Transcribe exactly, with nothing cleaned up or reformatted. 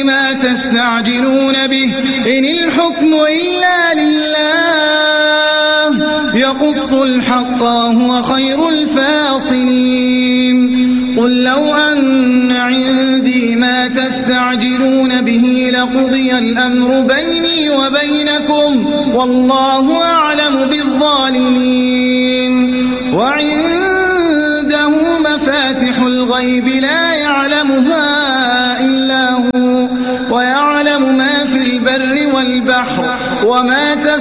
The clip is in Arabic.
ما تستعجلون به إن الحكم إلا لله يقص الحق وهو خير الفاصلين قل لو أن عندي ما تستعجلون به لقضي الأمر بيني وبينكم والله أعلم بالظالمين وعنده مفاتح الغيب لا يعلمها إلا هو ويعلم ما في البر والبحر وما تسمع